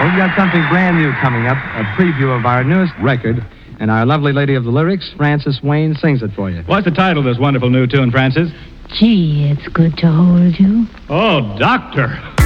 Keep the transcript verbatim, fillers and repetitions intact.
we've got something brand new coming up, a preview of our newest record, and our lovely lady of the lyrics, Frances Wayne, sings it for you. What's the title of this wonderful new tune, Frances? Gee, it's good to hold you. Oh, Doctor.